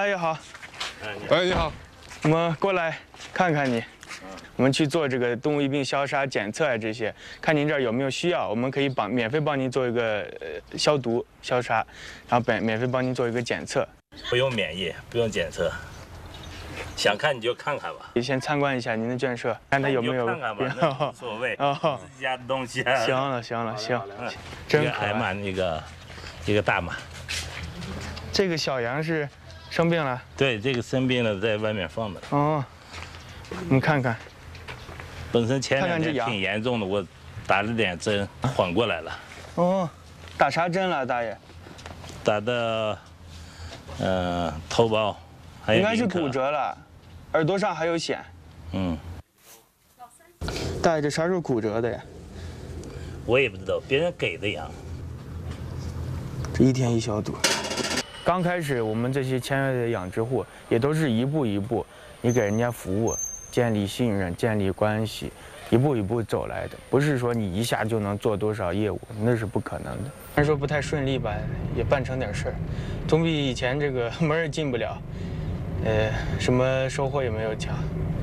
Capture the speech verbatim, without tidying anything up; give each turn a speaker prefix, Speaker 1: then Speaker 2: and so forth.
Speaker 1: 大爷好。
Speaker 2: 哎，你好。
Speaker 1: 我们过来看看你。我们去做这个动物疫病消杀检测啊，这些，看您这儿有没有需要，我们可以帮免费帮您做一个呃消毒消杀，然后免免费帮您做一个检测。
Speaker 3: 不用免疫，不用检测，想看你就看看吧。
Speaker 1: 你先参观一下您的圈舍，看它有没有。
Speaker 3: 看看吧，那无所谓。
Speaker 1: 哦，
Speaker 3: 自己家的东西。
Speaker 1: 行了行了行，
Speaker 3: 真
Speaker 1: 可
Speaker 3: 矮马，一个一个大马。
Speaker 1: 这个小羊是生病了？
Speaker 3: 对，这个生病了，在外面放的。
Speaker 1: 哦，你看看。
Speaker 3: 本身前两天挺严重的，我打了点针，缓过来了。
Speaker 1: 哦，打啥针了，大爷？
Speaker 3: 打的，呃，头孢，还有
Speaker 1: 应该是骨折了，耳朵上还有癣。
Speaker 3: 嗯。
Speaker 1: 大爷，这啥时候骨折的呀？
Speaker 3: 我也不知道，别人给的羊。
Speaker 1: 这一天一消毒。刚开始我们这些签约的养殖户也都是一步一步，你给人家服务。建立信任，建立关系，一步一步走来的，不是说你一下就能做多少业务，那是不可能的。虽然说不太顺利吧，也办成点事儿，总比以前这个门儿进不了，呃，什么收获也没有强。